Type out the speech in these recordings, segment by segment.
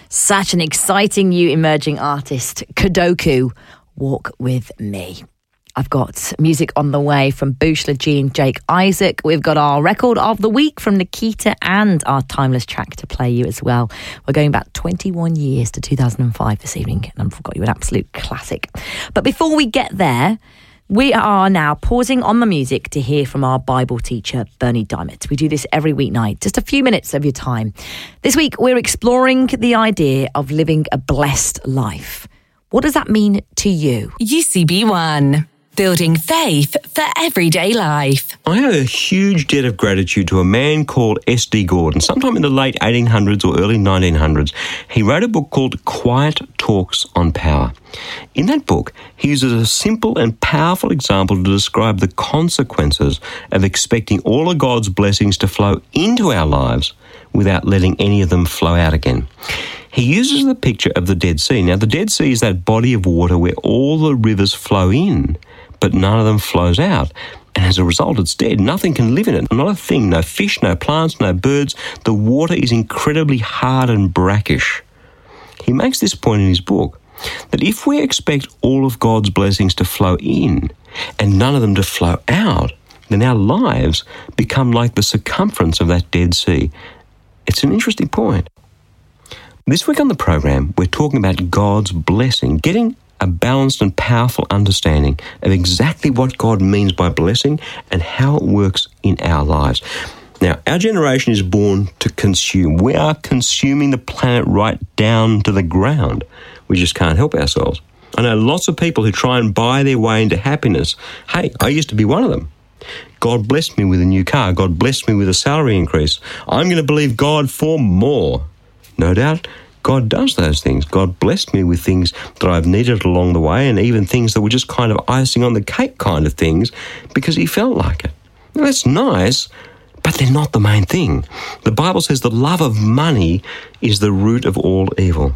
Such an exciting new emerging artist, Kodoku, Walk With Me. I've got music on the way from Bushla G and Jake Isaac. We've got our record of the week from Nikita and our timeless track to play you as well. We're going back 21 years to 2005 this evening, and I've got you an absolute classic. But before we get there, we are now pausing on the music to hear from our Bible teacher, Bernie Diamond. We do this every weeknight, just a few minutes of your time. This week, we're exploring the idea of living a blessed life. What does that mean to you? UCB1. Building faith for everyday life. I have a huge debt of gratitude to a man called S.D. Gordon. Sometime in the late 1800s or early 1900s, he wrote a book called Quiet Talks on Power. In that book, he uses a simple and powerful example to describe the consequences of expecting all of God's blessings to flow into our lives without letting any of them flow out again. He uses the picture of the Dead Sea. Now, the Dead Sea is that body of water where all the rivers flow in, but none of them flows out. And as a result, it's dead. Nothing can live in it. Not a thing. No fish, no plants, no birds. The water is incredibly hard and brackish. He makes this point in his book, that if we expect all of God's blessings to flow in and none of them to flow out, then our lives become like the circumference of that Dead Sea. It's an interesting point. This week on the program, we're talking about God's blessing, getting a balanced and powerful understanding of exactly what God means by blessing and how it works in our lives. Now, our generation is born to consume. We are consuming the planet right down to the ground. We just can't help ourselves. I know lots of people who try and buy their way into happiness. Hey, I used to be one of them. God blessed me with a new car. God blessed me with a salary increase. I'm going to believe God for more. No doubt, God does those things. God blessed me with things that I've needed along the way, and even things that were just kind of icing on the cake kind of things because he felt like it. Now, that's nice, but they're not the main thing. The Bible says the love of money is the root of all evil.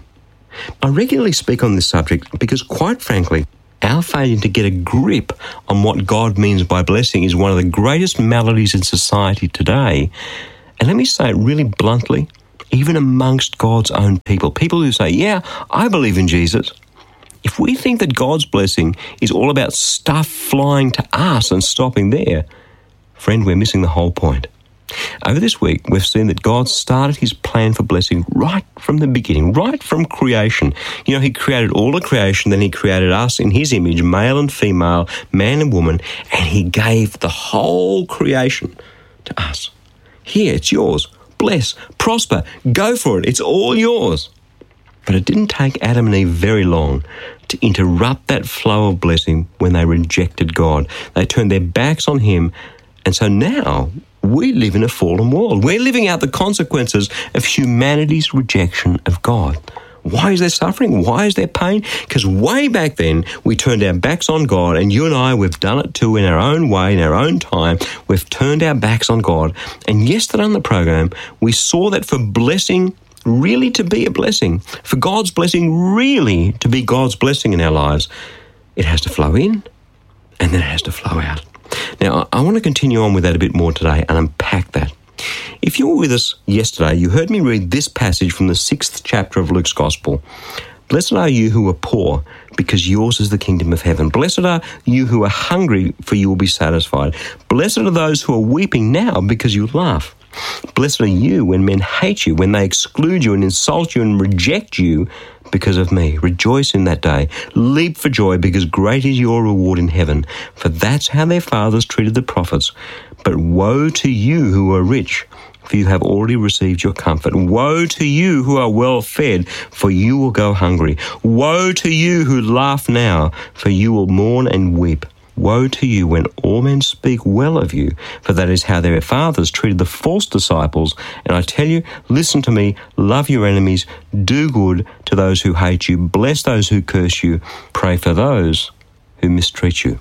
I regularly speak on this subject because, quite frankly, our failure to get a grip on what God means by blessing is one of the greatest maladies in society today. And let me say it really bluntly, even amongst God's own people who say, yeah, I believe in Jesus. If we think that God's blessing is all about stuff flying to us and stopping there, friend, we're missing the whole point. Over this week, we've seen that God started his plan for blessing right from the beginning, right from creation. You know, he created all of creation, then he created us in his image, male and female, man and woman, and he gave the whole creation to us. Here, it's yours. Bless, prosper, go for it. It's all yours. But it didn't take Adam and Eve very long to interrupt that flow of blessing when they rejected God. They turned their backs on him, and so now we live in a fallen world. We're living out the consequences of humanity's rejection of God. Why is there suffering? Why is there pain? Because way back then, we turned our backs on God, and you and I, we've done it too in our own way, in our own time. We've turned our backs on God. And yesterday on the program, we saw that for blessing really to be a blessing, for God's blessing really to be God's blessing in our lives, it has to flow in, and then it has to flow out. Now, I want to continue on with that a bit more today and unpack that. If you were with us yesterday, you heard me read this passage from the 6th chapter of Luke's Gospel. Blessed are you who are poor, because yours is the kingdom of heaven. Blessed are you who are hungry, for you will be satisfied. Blessed are those who are weeping now, because you laugh. Blessed are you when men hate you, when they exclude you and insult you and reject you because of me. Rejoice in that day. Leap for joy, because great is your reward in heaven. For that's how their fathers treated the prophets. But woe to you who are rich, for you have already received your comfort. Woe to you who are well fed, for you will go hungry. Woe to you who laugh now, for you will mourn and weep. Woe to you when all men speak well of you, for that is how their fathers treated the false disciples. And I tell you, listen to me, love your enemies, do good to those who hate you, bless those who curse you, pray for those who mistreat you.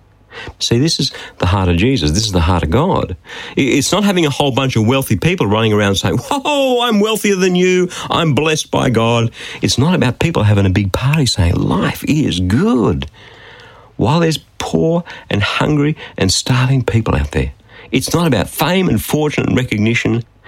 See, this is the heart of Jesus. This is the heart of God. It's not having a whole bunch of wealthy people running around saying, whoa, I'm wealthier than you, I'm blessed by God. It's not about people having a big party saying, life is good. While there's poor and hungry and starving people out there, it's not about fame and fortune and recognition.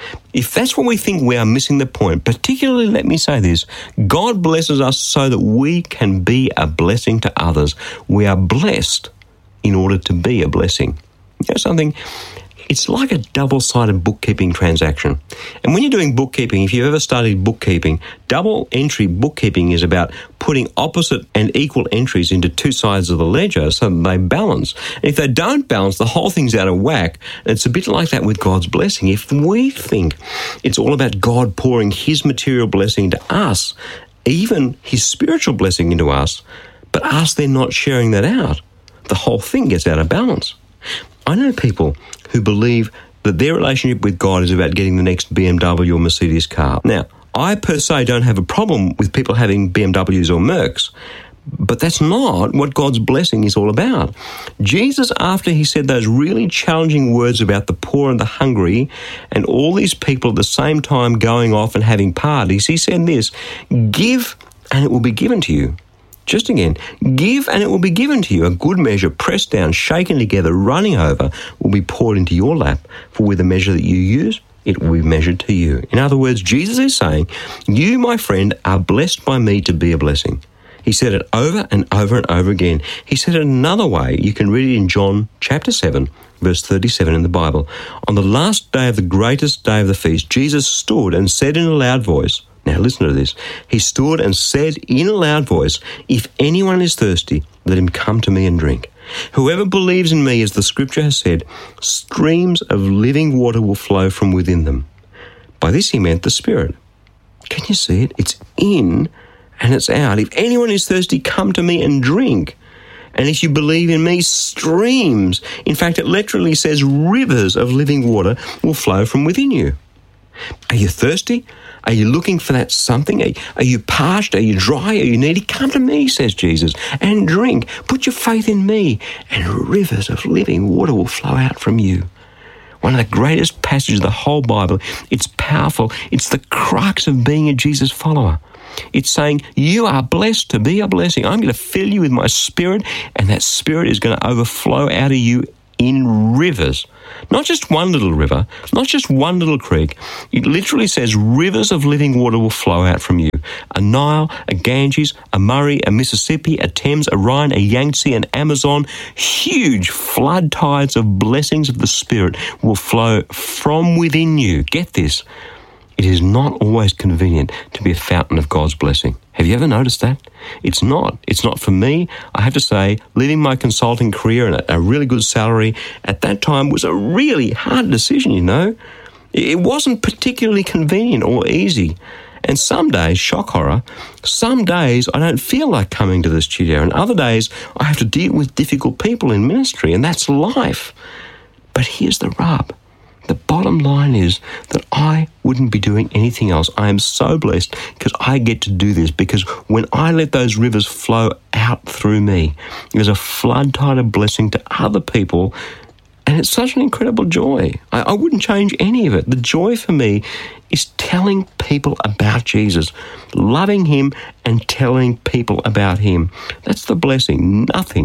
If that's what we think, we are missing the point. Particularly, let me say this, God blesses us so that we can be a blessing to others. We are blessed in order to be a blessing. You know something? It's like a double-sided bookkeeping transaction. And when you're doing bookkeeping, if you've ever studied bookkeeping, double-entry bookkeeping is about putting opposite and equal entries into two sides of the ledger so that they balance. And if they don't balance, the whole thing's out of whack. And it's a bit like that with God's blessing. If we think it's all about God pouring his material blessing into us, even his spiritual blessing into us, but us then not sharing that out, the whole thing gets out of balance. I know people who believe that their relationship with God is about getting the next BMW or Mercedes car. Now, I per se don't have a problem with people having BMWs or Mercs, but that's not what God's blessing is all about. Jesus, after he said those really challenging words about the poor and the hungry and all these people at the same time going off and having parties, he said this, "Give and it will be given to you." Just again, give and it will be given to you. A good measure, pressed down, shaken together, running over, will be poured into your lap. For with the measure that you use, it will be measured to you. In other words, Jesus is saying, you, my friend, are blessed by me to be a blessing. He said it over and over and over again. He said it another way. You can read it in John chapter 7, verse 37 in the Bible. On the last day of the greatest day of the feast, Jesus stood and said in a loud voice, now listen to this. He stood and said in a loud voice, if anyone is thirsty, let him come to me and drink. Whoever believes in me, as the scripture has said, streams of living water will flow from within them. By this he meant the Spirit. Can you see it? It's in and it's out. If anyone is thirsty, come to me and drink. And if you believe in me, streams, in fact it literally says rivers of living water will flow from within you. Are you thirsty? Are you looking for that something? Are you parched? Are you dry? Are you needy? Come to me, says Jesus, and drink. Put your faith in me, and rivers of living water will flow out from you. One of the greatest passages of the whole Bible. It's powerful. It's the crux of being a Jesus follower. It's saying, you are blessed to be a blessing. I'm going to fill you with my Spirit, and that Spirit is going to overflow out of you in rivers. Not just one little river, not just one little creek. It literally says rivers of living water will flow out from you. A Nile, a Ganges, a Murray, a Mississippi, a Thames, a Rhine, a Yangtze, an Amazon. Huge flood tides of blessings of the Spirit will flow from within you. Get this. It is not always convenient to be a fountain of God's blessing. Have you ever noticed that? It's not. It's not for me. I have to say, leaving my consulting career and a really good salary at that time was a really hard decision, you know. It wasn't particularly convenient or easy. And some days, shock horror, some days I don't feel like coming to the studio, and other days I have to deal with difficult people in ministry, and that's life. But here's the rub. The bottom line is that I wouldn't be doing anything else. I am so blessed because I get to do this, because when I let those rivers flow out through me, there's a flood tide of blessing to other people, and it's such an incredible joy. I wouldn't change any of it. The joy for me is telling people about Jesus, loving him and telling people about him. That's the blessing.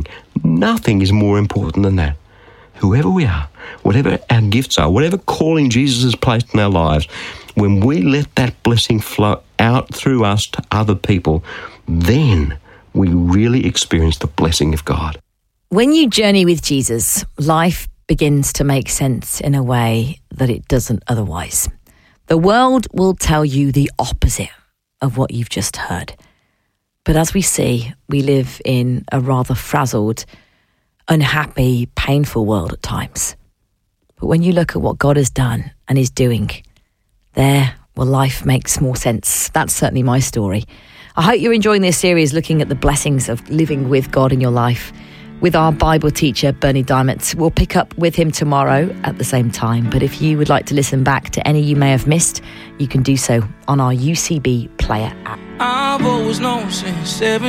Nothing is more important than that. Whoever we are, whatever our gifts are, whatever calling Jesus has placed in our lives, when we let that blessing flow out through us to other people, then we really experience the blessing of God. When you journey with Jesus, life begins to make sense in a way that it doesn't otherwise. The world will tell you the opposite of what you've just heard. But as we see, we live in a rather frazzled, unhappy, painful world at times. But when you look at what God has done and is doing, life makes more sense. That's certainly my story. I hope you're enjoying this series looking at the blessings of living with God in your life with our Bible teacher, Bernie Diamond. We'll pick up with him tomorrow at the same time. But if you would like to listen back to any you may have missed, you can do so on our UCB Player app. I've always known since